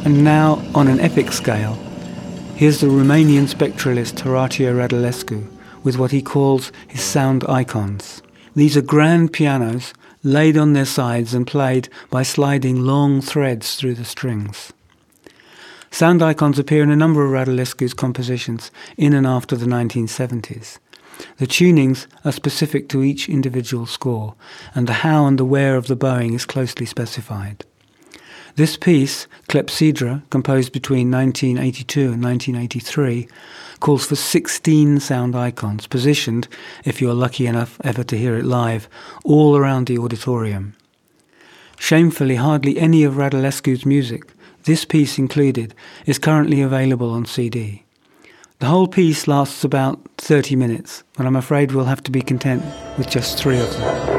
And now, on an epic scale, here's the Romanian spectralist Horacio Radulescu with what he calls his sound icons. These are grand pianos laid on their sides and played by sliding long threads through the strings. Sound icons appear in a number of Radulescu's compositions in and after the 1970s. The tunings are specific to each individual score, and the how and the where of the bowing is closely specified. This piece, Clepsydra, composed between 1982 and 1983, calls for 16 sound icons, positioned, if you're lucky enough ever to hear it live, all around the auditorium. Shamefully, hardly any of Radulescu's music, this piece included, is currently available on CD. The whole piece lasts about 30 minutes, but I'm afraid we'll have to be content with just 3 of them.